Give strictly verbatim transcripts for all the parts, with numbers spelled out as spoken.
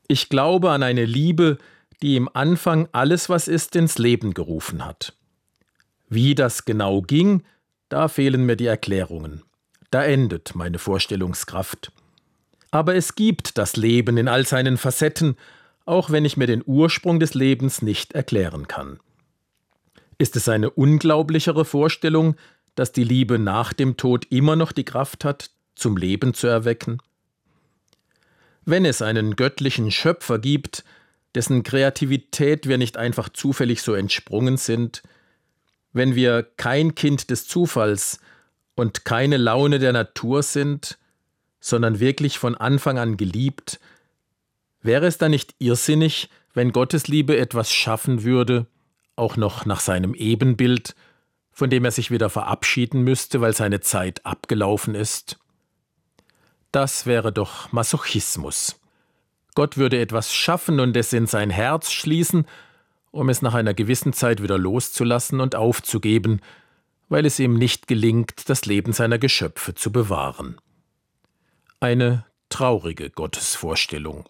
Ich glaube an eine Liebe, die im Anfang alles, was ist, ins Leben gerufen hat. Wie das genau ging, da fehlen mir die Erklärungen. Da endet meine Vorstellungskraft. Aber es gibt das Leben in all seinen Facetten, auch wenn ich mir den Ursprung des Lebens nicht erklären kann. Ist es eine unglaublichere Vorstellung, dass die Liebe nach dem Tod immer noch die Kraft hat, zum Leben zu erwecken? Wenn es einen göttlichen Schöpfer gibt, dessen Kreativität wir nicht einfach zufällig so entsprungen sind, wenn wir kein Kind des Zufalls und keine Laune der Natur sind, sondern wirklich von Anfang an geliebt, wäre es dann nicht irrsinnig, wenn Gottes Liebe etwas schaffen würde, auch noch nach seinem Ebenbild, von dem er sich wieder verabschieden müsste, weil seine Zeit abgelaufen ist? Das wäre doch Masochismus. Gott würde etwas schaffen und es in sein Herz schließen, um es nach einer gewissen Zeit wieder loszulassen und aufzugeben, weil es ihm nicht gelingt, das Leben seiner Geschöpfe zu bewahren. Eine traurige Gottesvorstellung.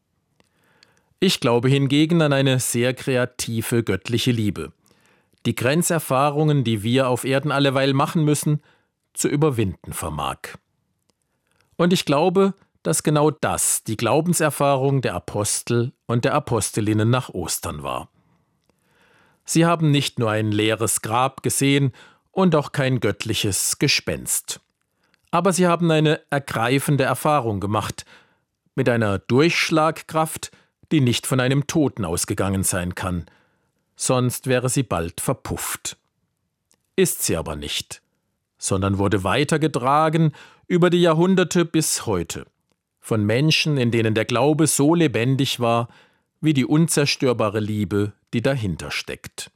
Ich glaube hingegen an eine sehr kreative göttliche Liebe, die Grenzerfahrungen, die wir auf Erden alleweil machen müssen, zu überwinden vermag. Und ich glaube, dass genau das die Glaubenserfahrung der Apostel und der Apostelinnen nach Ostern war. Sie haben nicht nur ein leeres Grab gesehen und auch kein göttliches Gespenst. Aber sie haben eine ergreifende Erfahrung gemacht, mit einer Durchschlagkraft, die nicht von einem Toten ausgegangen sein kann, sonst wäre sie bald verpufft. Ist sie aber nicht, sondern wurde weitergetragen über die Jahrhunderte bis heute, von Menschen, in denen der Glaube so lebendig war, wie die unzerstörbare Liebe, die dahinter steckt.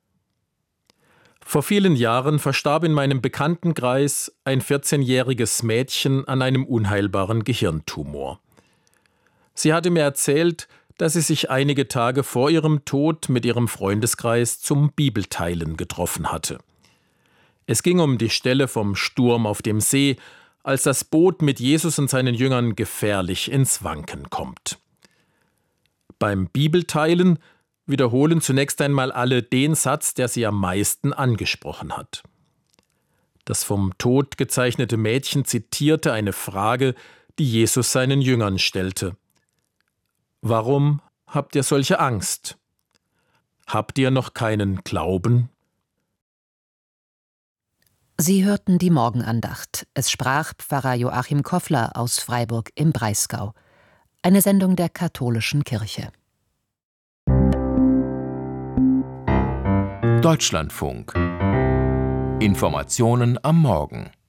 Vor vielen Jahren verstarb in meinem Bekanntenkreis ein vierzehnjähriges Mädchen an einem unheilbaren Gehirntumor. Sie hatte mir erzählt, dass sie sich einige Tage vor ihrem Tod mit ihrem Freundeskreis zum Bibelteilen getroffen hatte. Es ging um die Stelle vom Sturm auf dem See, als das Boot mit Jesus und seinen Jüngern gefährlich ins Wanken kommt. Beim Bibelteilen wiederholen zunächst einmal alle den Satz, der sie am meisten angesprochen hat. Das vom Tod gezeichnete Mädchen zitierte eine Frage, die Jesus seinen Jüngern stellte. Warum habt ihr solche Angst? Habt ihr noch keinen Glauben? Sie hörten die Morgenandacht. Es sprach Pfarrer Joachim Koffler aus Freiburg im Breisgau. Eine Sendung der Katholischen Kirche. Deutschlandfunk. Informationen am Morgen.